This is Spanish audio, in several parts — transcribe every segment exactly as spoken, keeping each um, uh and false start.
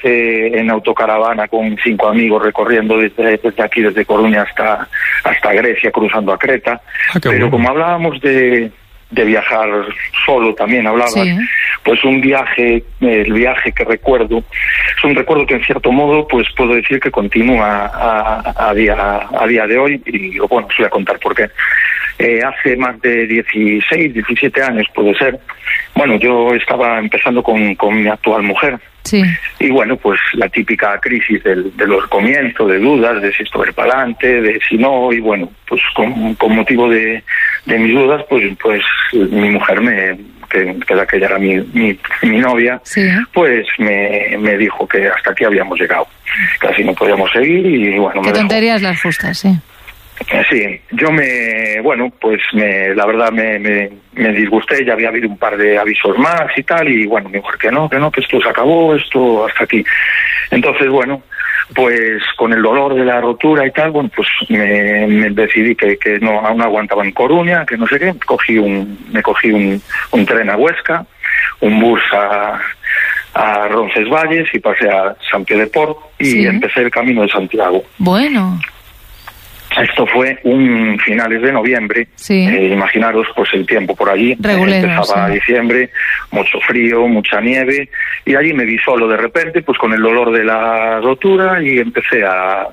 hice en autocaravana con cinco amigos recorriendo desde, desde aquí, desde Coruña hasta, hasta Grecia, cruzando a Creta. Ah, pero bueno. como hablábamos de, de viajar solo, también hablabas, Sí. pues un viaje, el viaje que recuerdo, es un recuerdo que en cierto modo pues puedo decir que continúa a, a, día, a día de hoy, y bueno, os voy a contar por qué. Eh, hace más de dieciséis, diecisiete años puede ser, bueno, yo estaba empezando con, con mi actual mujer. Sí. Y bueno, pues la típica crisis del, de los comienzos, de dudas, de si esto va para adelante, de si no, y bueno, pues con, con motivo de, de mis dudas, pues pues mi mujer, me que, que la que ya era mi, mi, mi novia, Sí. pues me, me dijo que hasta aquí habíamos llegado, casi no podíamos seguir, y bueno, me Qué dejó. tonterías las justas, sí. Sí, yo me, bueno, pues me, la verdad me, me, me disgusté, ya había habido un par de avisos más y tal, y bueno, me dijo que no, que no, que esto se acabó, esto hasta aquí. Entonces, bueno, pues con el dolor de la rotura y tal, bueno, pues me, me decidí que, que no, aún no aguantaba en Coruña, que no sé qué, cogí un, me cogí un, un tren a Huesca, un bus a, a Roncesvalles y pasé a Sant Pere de Port y Sí. empecé el camino de Santiago. Bueno, Esto fue un finales de noviembre. Sí. Eh, imaginaros pues el tiempo por allí. Regulero, Eh, empezaba sí. diciembre, mucho frío, mucha nieve, y allí me vi solo de repente, pues con el dolor de la rotura, y empecé a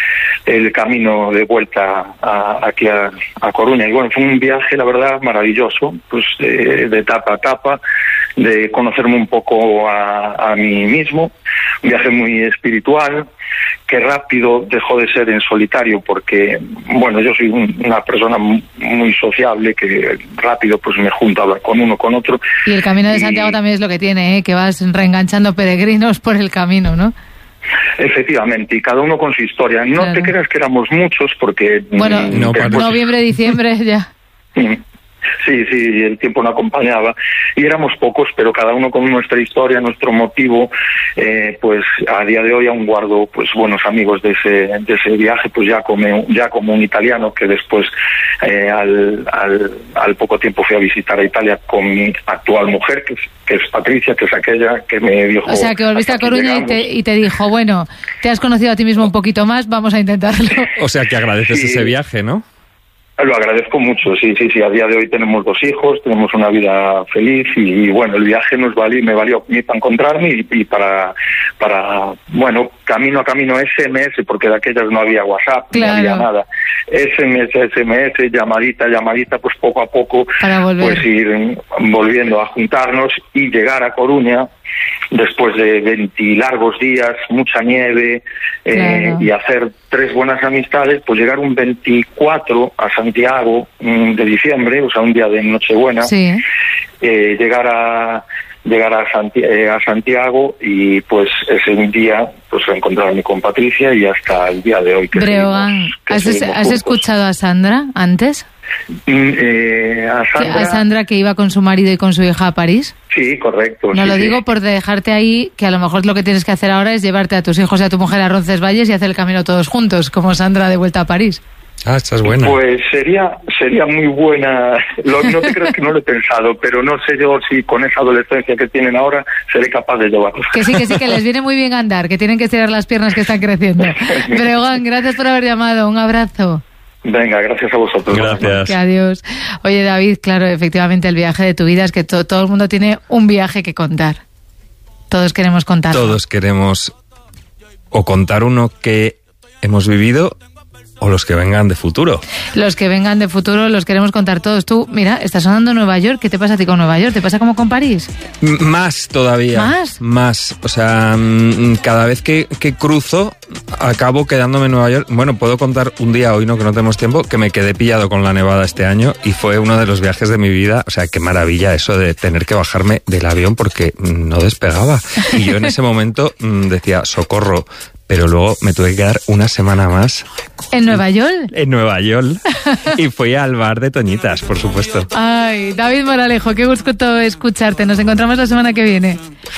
el camino de vuelta a, aquí a, a Coruña. Y bueno, fue un viaje, la verdad, maravilloso, pues eh, de etapa a etapa, de conocerme un poco a, a mí mismo, un viaje muy espiritual, que rápido dejó de ser en solitario, porque, bueno, yo soy un, una persona muy sociable, que rápido pues me junto a hablar con uno, con otro. y el Camino de Y- Santiago también es lo que tiene, ¿eh? Que vas reenganchando peregrinos por el camino, ¿no? Efectivamente, y cada uno con su historia. No Claro. te creas que éramos muchos, porque... Bueno, mm, No, después- noviembre, diciembre, ya. Mm. Sí, sí, el tiempo no acompañaba. Y éramos pocos, pero cada uno con nuestra historia, nuestro motivo. Eh, pues a día de hoy aún guardo pues buenos amigos de ese de ese viaje, pues ya como, ya como un italiano que después eh, al, al, al poco tiempo fui a visitar a Italia con mi actual mujer, que es, que es Patricia, que es aquella que me dijo... O sea, que volviste a "Hasta aquí Coruña y llegamos". te, y te dijo, bueno, te has conocido a ti mismo un poquito más, vamos a intentarlo. O sea, que agradeces Sí. ese viaje, ¿no? Lo agradezco mucho, sí, sí, sí. A día de hoy tenemos dos hijos, tenemos una vida feliz, y, y bueno, el viaje nos valió, me valió a mí para encontrarme y, y para, para, bueno, camino a camino S M S, porque de aquellas no había WhatsApp, Claro. no había nada. S M S, S M S, llamadita, llamadita, pues poco a poco, Para volver. pues ir volviendo a juntarnos y llegar a Coruña después de veinte largos días, mucha nieve, eh, Claro. y hacer tres buenas amistades, pues llegar un veinticuatro a Santiago mm, de diciembre, o sea, un día de Nochebuena, Sí. eh, llegar a llegar a, Santi- eh, a Santiago, y pues ese día pues reencontrarme con Patricia, y hasta el día de hoy que Breogán, seguimos- que ¿has, seguimos has juntos. escuchado a Sandra antes? Mm, eh, a Que- Sandra, A Sandra que iba con su marido y con su hija a París. sí, correcto. No sí, lo sí. digo por dejarte ahí, que a lo mejor lo que tienes que hacer ahora es llevarte a tus hijos y a tu mujer a Roncesvalles y hacer el camino todos juntos, como Sandra de vuelta a París. Ah, esta es buena. Pues sería sería muy buena. Lo, no te creas que no lo he pensado, pero no sé yo si con esa adolescencia que tienen ahora seré capaz de llevarlos. Que sí, que sí, que les viene muy bien andar, que tienen que estirar las piernas que están creciendo. Breogán, gracias por haber llamado, un abrazo. Venga, gracias a vosotros. Gracias. Que adiós. Oye, David, claro, efectivamente el viaje de tu vida es que to- todo el mundo tiene un viaje que contar. Todos queremos contarlo. Todos queremos o contar uno que hemos vivido o los que vengan de futuro. Los que vengan de futuro los queremos contar todos. Tú, mira, está sonando Nueva York. ¿Qué te pasa a ti con Nueva York? ¿Te pasa como con París? M- Más todavía. ¿Más? Más. O sea, mm, cada vez que, que cruzo, acabo quedándome en Nueva York. Bueno, puedo contar un día, hoy no, que no tenemos tiempo, que me quedé pillado con la nevada este año y fue uno de los viajes de mi vida. O sea, qué maravilla eso de tener que bajarme del avión porque no despegaba. Y yo en ese momento mm, decía, socorro. Pero luego me tuve que quedar una semana más ¿En Nueva York? en Nueva York y fui al bar de Toñitas, por supuesto. Ay, David Moralejo, qué gusto escucharte. Nos encontramos la semana que viene.